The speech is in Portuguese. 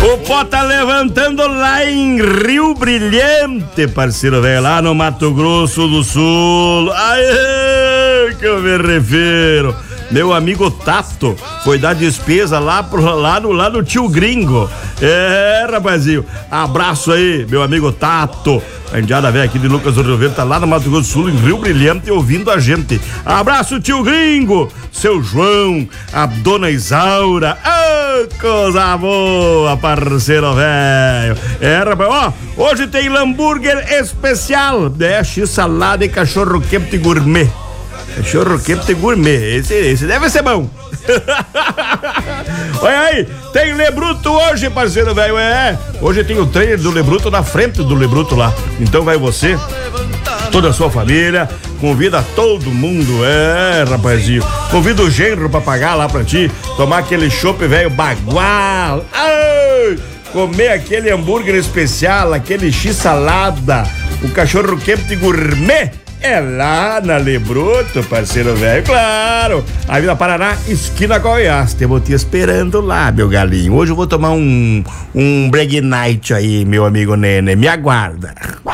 O pó tá levantando lá em Rio Brilhante, parceiro velho, lá no Mato Grosso do Sul. Aê, que eu me refiro. Meu amigo Tato foi dar despesa lá no Tio Gringo. Rapazinho, abraço aí, meu amigo Tato. A indiada velha aqui de Lucas do Rio Verde tá lá no Mato Grosso do Sul, em Rio Brilhante, ouvindo a gente. Abraço, Tio Gringo, seu João, a dona Isaura. Coisa boa, parceiro velho. Rapaz, ó, hoje tem hambúrguer especial, x-salada e cachorro quente gourmet. Cachorro quente gourmet, esse deve ser bom. Olha aí, tem Lebruto hoje, parceiro velho, hoje tem o trailer do Lebruto na frente do Lebruto lá, então vai você, toda a sua família, convida todo mundo, rapazinho, convida o genro pra pagar lá pra ti, tomar aquele chopp velho bagual, comer aquele hambúrguer especial, aquele x-salada, o cachorro quente gourmet. É lá na Lebruto, parceiro velho, claro. Avenida Paraná, esquina Goiás. Temos te esperando lá, meu galinho. Hoje eu vou tomar um Break Night aí, meu amigo Nene. Me aguarda.